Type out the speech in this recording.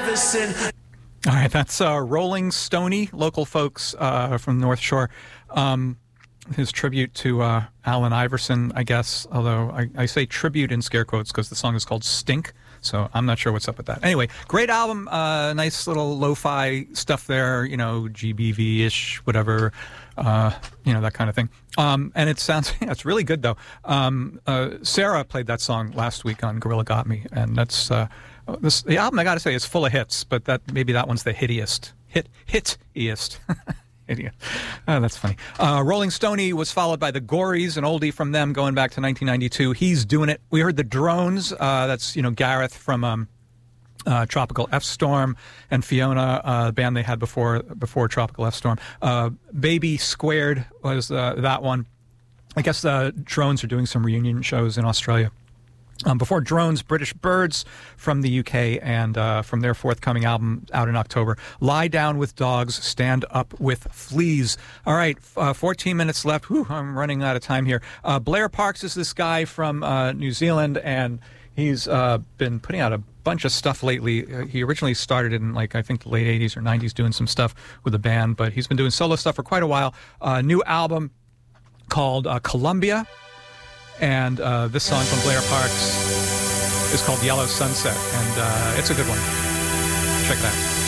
Iverson. All right, that's Rolling Stony, local folks from the North Shore. His tribute to Allen Iverson, I guess, although I say tribute in scare quotes because the song is called Stink, so I'm not sure what's up with that. Anyway, great album, nice little lo-fi stuff there, GBV-ish, whatever, that kind of thing. And it sounds, it's really good, though. Sarah played that song last week on Gorilla Got Me, and that's, the album, I gotta say, is full of hits, but maybe that one's the hittiest. Hit-iest. Idiot. Oh, that's funny. Rolling Stony was followed by the Gories, an oldie from them going back to 1992. He's Doing It. We heard the Drones. That's, Gareth from Tropical F-Storm, and Fiona, the band they had before Tropical F-Storm. Baby Squared was that one. I guess the Drones are doing some reunion shows in Australia. Before Drones, British Birds from the UK, and from their forthcoming album out in October, Lie Down with Dogs, Stand Up with Fleas. All right, 14 minutes left. Whew, I'm running out of time here. Blair Parks is this guy from New Zealand, and he's been putting out a bunch of stuff lately. He originally started in, I think, the late 80s or 90s doing some stuff with a band, but he's been doing solo stuff for quite a while. New album called Columbia. And this song from Blair Parks is called Yellow Sunset, and it's a good one. Check it out.